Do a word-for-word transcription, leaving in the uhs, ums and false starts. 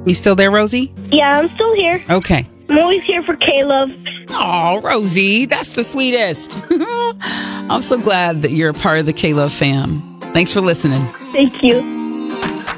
You still there, Rosie? Yeah, I'm still here. Okay. I'm always here for Caleb. Oh, Rosie, that's the sweetest. I'm so glad that you're a part of the K-Love fam. Thanks for listening. Thank you.